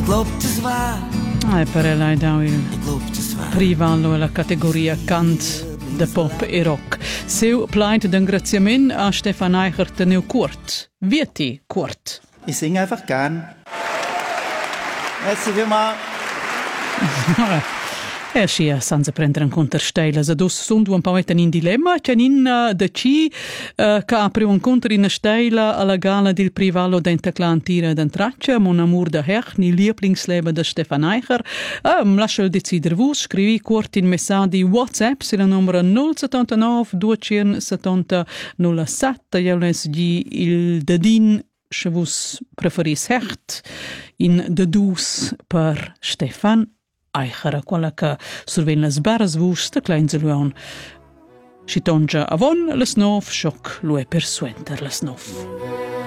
glaubtes war. Per lei da il Glaubtes war. privallo alla categoria cant de pop e rock. Seu pleit d'engraziament a Stefan Eicher teneu Kurt. Vieti Kurt. Ich singe einfach gern. Merci vielmals. Scia senza prendere in conto stella, se dos sunt un po' in dilemma, c'è in de ci che apre un conto in stella alla gala del Privallo d'Enteclantira d'Entraccia, mon amour de Herr, ni Lieblingsleben de Stefan Eicher. Lascial decider vos, scrivi kort in messaggi WhatsApp, se la numero 079 270 07, io les di il dedin se vos preferis Hert in de dus per Stefan Eicher, quella che surven les barres vus de Kleinzeluan. Si tongia avon les nov, schoc lue per suenter les nov.